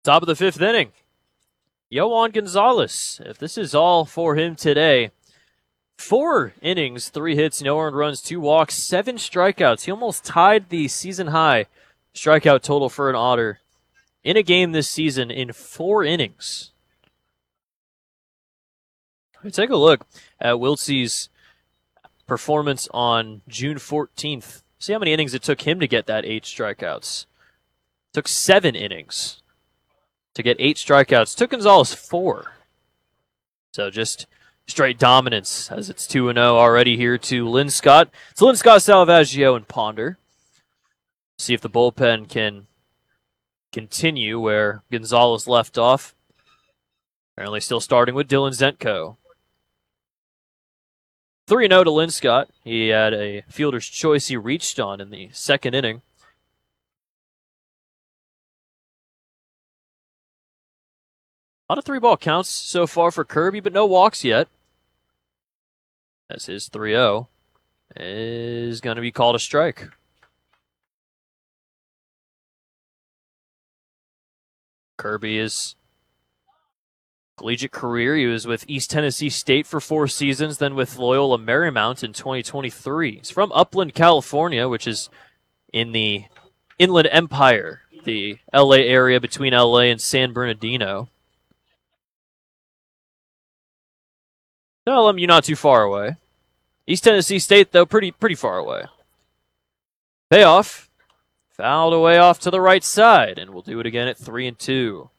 Top of the fifth inning. Yoan Gonzalez, if this is all for him today, 4 innings, 3 hits, no earned runs, 2 walks, 7 strikeouts. He almost tied the season high strikeout total for an Otter in a game this season in 4 innings. Take a look at Wiltsey's performance on June 14th. See how many innings it took him to get that 8 strikeouts. Took 7 innings to get 8 strikeouts. Took Gonzalez 4. So just straight dominance as it's 2-0 already here to Linscott. It's Linscott, Salvaggio, and Ponder. See if the bullpen can continue where Gonzalez left off. Apparently still starting with Dylan Zenko. 3-0 to Linscott. He had a fielder's choice he reached on in the second inning. A lot of 3-ball counts so far for Kirby, but no walks yet. As his 3-0 is going to be called a strike. Kirby's collegiate career, he was with East Tennessee State for 4 seasons, then with Loyola Marymount in 2023. He's from Upland, California, which is in the Inland Empire, the LA area between LA and San Bernardino. LMU not too far away. East Tennessee State, though, pretty far away. Payoff. Fouled away off to the right side, and we'll do it again at 3-2.